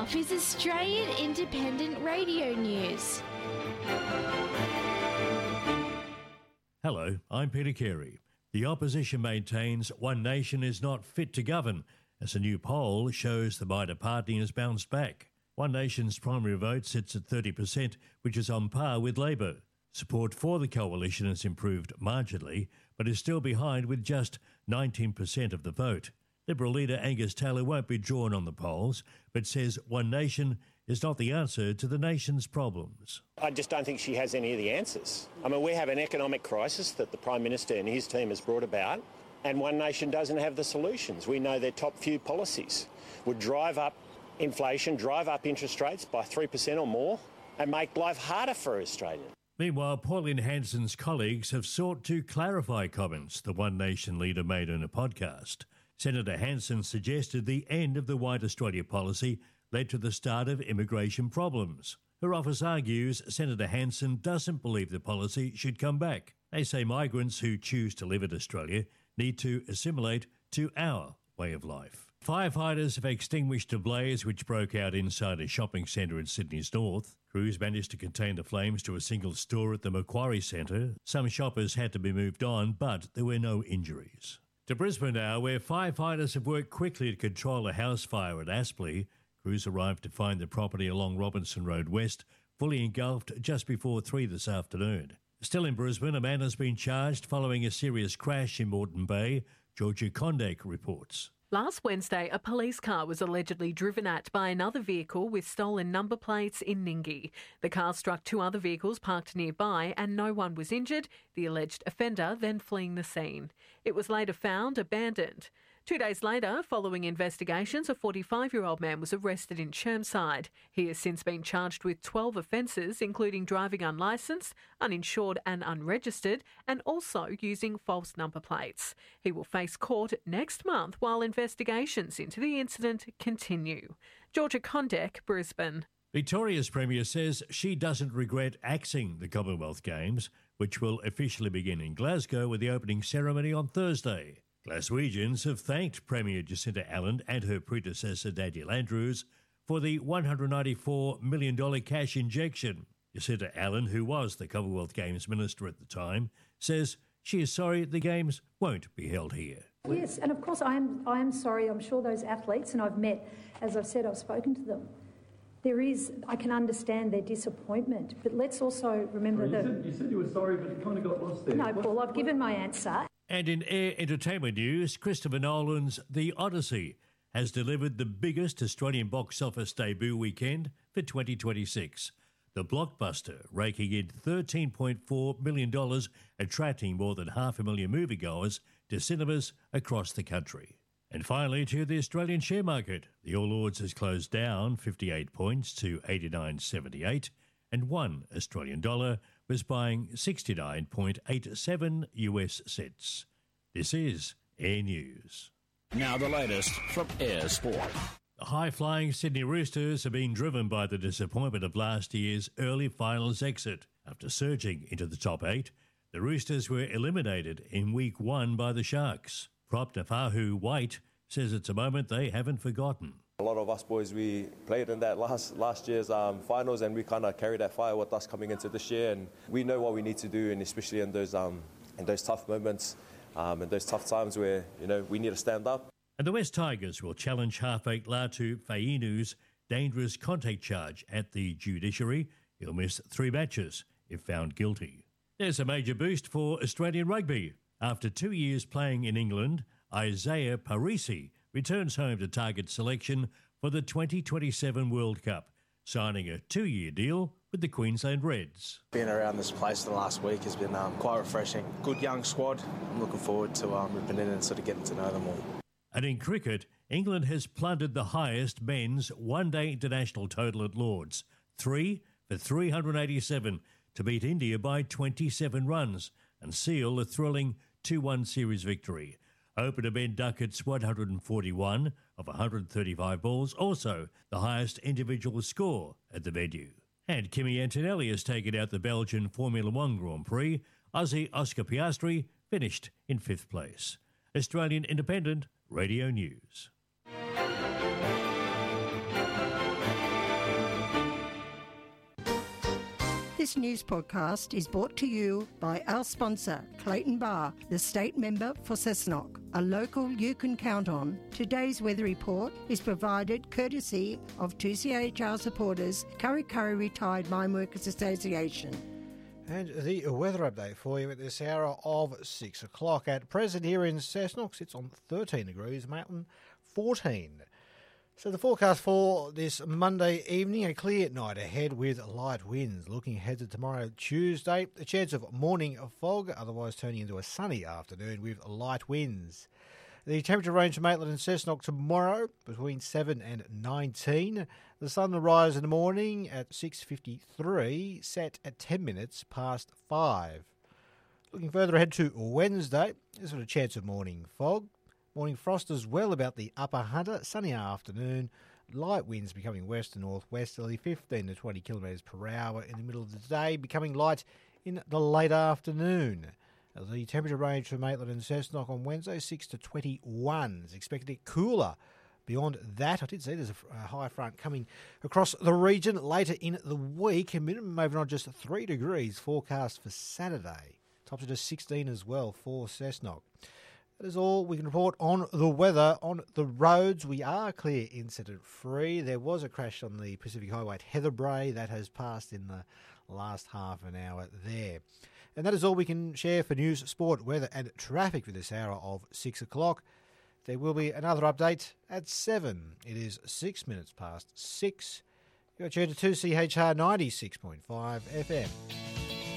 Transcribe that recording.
half is Australian Independent Radio News. Hello, I'm Peter Carey. The opposition maintains One Nation is not fit to govern, as a new poll shows the minor party has bounced back. One Nation's primary vote sits at 30%, which is on par with Labor. Support for the coalition has improved marginally, but is still behind with just 19% of the vote. Liberal leader Angus Taylor won't be drawn on the polls, but says One Nation is not the answer to the nation's problems. I just don't think she has any of the answers. I mean, we have an economic crisis that the Prime Minister and his team has brought about, and One Nation doesn't have the solutions. We know their top few policies would drive up inflation, drive up interest rates by 3% or more, and make life harder for Australians. Meanwhile, Pauline Hanson's colleagues have sought to clarify comments the One Nation leader made in a podcast. Senator Hanson suggested the end of the White Australia policy led to the start of immigration problems. Her office argues Senator Hanson doesn't believe the policy should come back. They say migrants who choose to live in Australia need to assimilate to our way of life. Firefighters have extinguished a blaze which broke out inside a shopping centre in Sydney's north. Crews managed to contain the flames to a single store at the Macquarie Centre. Some shoppers had to be moved on, but there were no injuries. To Brisbane now, where firefighters have worked quickly to control a house fire at Aspley. Crews arrived to find the property along Robinson Road West fully engulfed just before 3 this afternoon. Still in Brisbane, a man has been charged following a serious crash in Moreton Bay. Georgia Condek reports. Last Wednesday, a police car was allegedly driven at by another vehicle with stolen number plates in Ninggi. The car struck 2 other vehicles parked nearby and no one was injured, the alleged offender then fleeing the scene. It was later found abandoned. 2 days later, following investigations, a 45-year-old man was arrested in Chermside. He has since been charged with 12 offences, including driving unlicensed, uninsured and unregistered, and also using false number plates. He will face court next month while investigations into the incident continue. Georgia Condek, Brisbane. Victoria's Premier says she doesn't regret axing the Commonwealth Games, which will officially begin in Glasgow with the opening ceremony on Thursday. Glaswegians have thanked Premier Jacinta Allen and her predecessor Daniel Andrews for the $194 million cash injection. Jacinta Allen, who was the Commonwealth Games Minister at the time, says she is sorry the Games won't be held here. Yes, and of course I am sorry. I'm sure those athletes, and I've met, as I've said, I've spoken to them. I can understand their disappointment, but let's also remember You said you were sorry, but it kind of got lost there. No, Paul, I've given my answer. And in air entertainment news, Christopher Nolan's The Odyssey has delivered the biggest Australian box office debut weekend for 2026. The blockbuster raking in $13.4 million, attracting more than 500,000 moviegoers to cinemas across the country. And finally, to the Australian share market. The All Ords has closed down 58 points to 89.78, and one Australian dollar was buying 69.87 US cents. This is Air News. Now the latest from Air Sport. The high-flying Sydney Roosters have been driven by the disappointment of last year's early finals exit. After surging into the top 8, the Roosters were eliminated in Week 1 by the Sharks. Prop Nafahu White says it's a moment they haven't forgotten. A lot of us boys, we played in that last year's finals, and we kind of carry that fire with us coming into this year, and we know what we need to do, and especially in those tough moments, in those tough times where we need to stand up. And the West Tigers will challenge halfback Latu Fainu's dangerous contact charge at the judiciary. He'll miss 3 matches if found guilty. There's a major boost for Australian rugby. After 2 years playing in England, Isaiah Parisi returns home to target selection for the 2027 World Cup, signing a 2-year deal with the Queensland Reds. Being around this place the last week has been quite refreshing. Good young squad. I'm looking forward to ripping in and sort of getting to know them all. And in cricket, England has plundered the highest men's one-day international total at Lords, 3 for 387, to beat India by 27 runs and seal a thrilling 2-1 series victory. Opener Ben Duckett's 141 of 135 balls, also the highest individual score at the venue. And Kimi Antonelli has taken out the Belgian Formula One Grand Prix. Aussie Oscar Piastri finished in 5th place. Australian Independent Radio News. This news podcast is brought to you by our sponsor, Clayton Bar, the state member for Cessnock, a local you can count on. Today's weather report is provided courtesy of 2CHR supporters, Curry Curry Retired Mine Workers Association. And the weather update for you at this hour of 6 o'clock. At present here in Cessnock, it's on 13 degrees, Maitland 14. So the forecast for this Monday evening, a clear night ahead with light winds. Looking ahead to tomorrow, Tuesday, a chance of morning fog, otherwise turning into a sunny afternoon with light winds. The temperature range for Maitland and Cessnock tomorrow between 7 and 19. The sun will rise in the morning at 6:53, set at 10 minutes past 5. Looking further ahead to Wednesday, there's a chance of morning fog. Morning frost as well about the upper Hunter. Sunny afternoon. Light winds becoming west and northwesterly, 15 to 20 kilometres per hour in the middle of the day, becoming light in the late afternoon. The temperature range for Maitland and Cessnock on Wednesday, 6 to 21. It's expected to get cooler. Beyond that, I did see there's a high front coming across the region later in the week. A minimum over on just 3 degrees forecast for Saturday. Tops of just 16 as well for Cessnock. That is all we can report on the weather. On the roads, we are clear incident-free. There was a crash on the Pacific Highway at Heatherbrae. That has passed in the last half an hour there. And that is all we can share for news, sport, weather and traffic for this hour of 6 o'clock. There will be another update at 7. It is 6 minutes past 6. You're tuned to 2CHR 96.5 FM.